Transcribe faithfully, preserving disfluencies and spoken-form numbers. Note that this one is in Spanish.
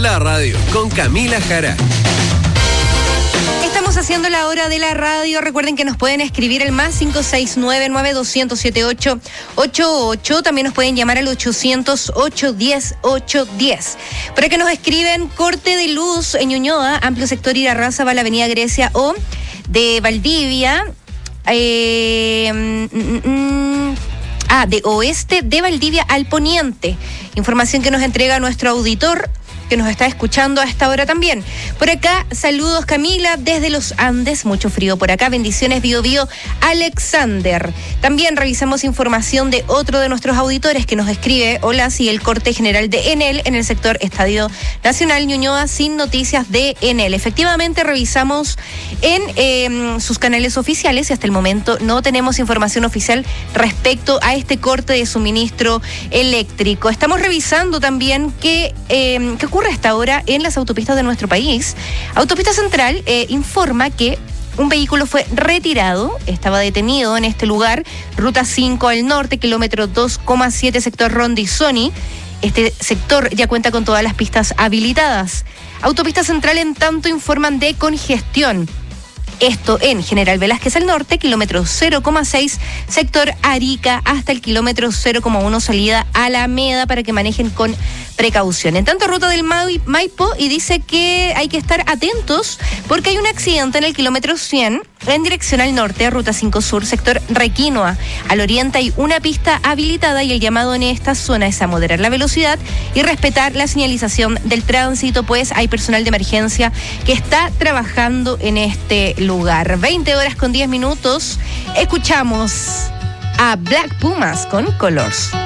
la radio con Camila Jara. Estamos haciendo la hora de la radio. Recuerden que nos pueden escribir el más cinco seis nueve, nueve dos cero siete ocho ocho ocho. También nos pueden llamar al ochocientos, ochocientos diez, ochocientos diez. Para que nos escriben corte de luz en Ñuñoa, amplio sector Irarrázaval a la avenida Grecia o de Valdivia. Eh, mm, mm, ah, de oeste de Valdivia al poniente. Información que nos entrega nuestro auditor, que nos está escuchando a esta hora también. Por acá, saludos Camila, desde los Andes, mucho frío por acá, bendiciones Bio Bio Alexander. También revisamos información de otro de nuestros auditores que nos escribe, hola, sí, el corte general de Enel en el sector Estadio Nacional Ñuñoa sin noticias de Enel. Efectivamente, revisamos en eh, sus canales oficiales y hasta el momento no tenemos información oficial respecto a este corte de suministro eléctrico. Estamos revisando también qué eh, qué ocurre hasta ahora en las autopistas de nuestro país. Autopista Central eh, informa que un vehículo fue retirado, estaba detenido en este lugar, ruta cinco al norte, kilómetro dos coma siete, sector Rondizoni. Este sector ya cuenta con todas las pistas habilitadas. Autopista Central, en tanto, informan de congestión. Esto en General Velázquez al norte, kilómetro cero coma seis, sector Arica, hasta el kilómetro cero coma uno, salida Alameda, para que manejen con precaución. En tanto, ruta del Maipo, y dice que hay que estar atentos porque hay un accidente en el kilómetro cien en dirección al norte, ruta cinco sur, sector Requinoa. Al oriente hay una pista habilitada y el llamado en esta zona es a moderar la velocidad y respetar la señalización del tránsito, pues hay personal de emergencia que está trabajando en este lugar. veinte horas con diez minutos. Escuchamos a Black Pumas con Colors.